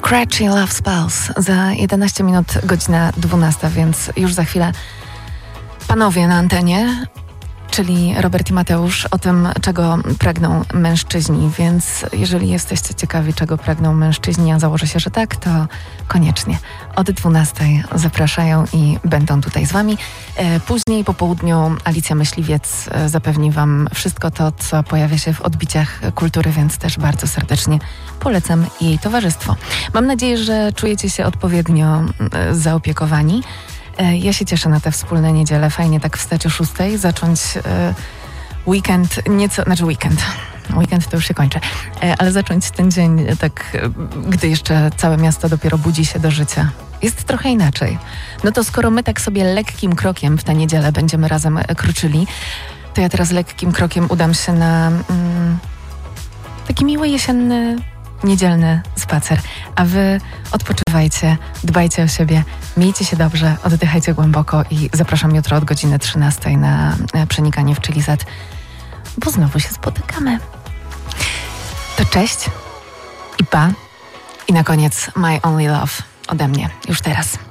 Scratchy Love Spells. Za 11 minut godzina 12, więc już za chwilę panowie na antenie, czyli Robert i Mateusz, o tym, czego pragną mężczyźni. Więc jeżeli jesteście ciekawi, czego pragną mężczyźni, a założę się, że tak, to koniecznie od 12 zapraszają i będą tutaj z wami. Później po południu Alicja Myśliwiec zapewni wam wszystko to, co pojawia się w odbiciach kultury, więc też bardzo serdecznie polecam jej towarzystwo. Mam nadzieję, że czujecie się odpowiednio zaopiekowani. Ja się cieszę na te wspólne niedziele. Fajnie tak wstać o 6, zacząć weekend Weekend to już się kończy, ale zacząć ten dzień tak, gdy jeszcze całe miasto dopiero budzi się do życia. Jest trochę inaczej. No to skoro my tak sobie lekkim krokiem w tę niedzielę będziemy razem kroczyli, to ja teraz lekkim krokiem udam się na taki miły jesienny, niedzielny spacer. A wy odpoczywajcie, dbajcie o siebie, miejcie się dobrze, oddychajcie głęboko i zapraszam jutro od godziny 13 na Przenikanie w Chili Z, bo znowu się spotykamy. To cześć i pa. I na koniec My Only Love ode mnie, już teraz.